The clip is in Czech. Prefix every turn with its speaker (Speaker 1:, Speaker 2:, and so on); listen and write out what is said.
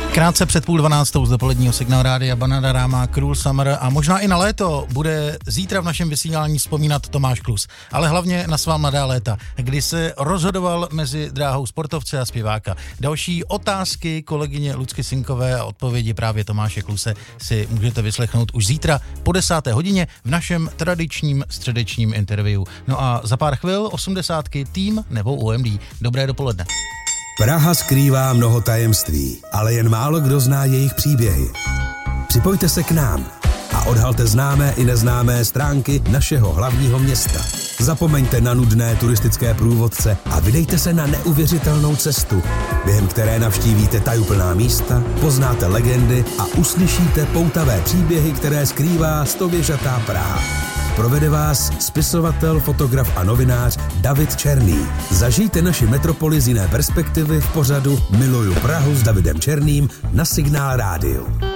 Speaker 1: Krátce před 11:30 z dopoledního Signál Rádia Bananarama, Cruel Summer a možná i na léto bude zítra v našem vysílání vzpomínat Tomáš Klus, ale hlavně na svá mladá léta, kdy se rozhodoval mezi dráhou sportovce a zpěváka. Další otázky kolegyně Lucky Sinkové a odpovědi právě Tomáše Kluse si můžete vyslechnout už zítra po 10. hodině v našem tradičním středečním interview. No a za pár chvil 80 tým nebo UMD. Dobré dopoledne.
Speaker 2: Praha skrývá mnoho tajemství, ale jen málo kdo zná jejich příběhy. Připojte se k nám a odhalte známé i neznámé stránky našeho hlavního města. Zapomeňte na nudné turistické průvodce a vydejte se na neuvěřitelnou cestu, během které navštívíte tajuplná místa, poznáte legendy a uslyšíte poutavé příběhy, které skrývá stověžatá Praha. Provede vás spisovatel, fotograf a novinář David Černý. Zažijte naši metropoli z jiné perspektivy v pořadu Miluju Prahu s Davidem Černým na Signál Rádiu.